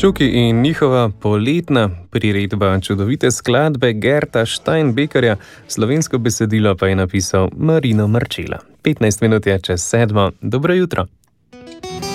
Čuki in njihova poletna priredba čudovite skladbe Gerta Steinbeckerja, slovensko besedilo pa je napisal Marino Marčela. 15 minut je čez 7. Dobro jutro.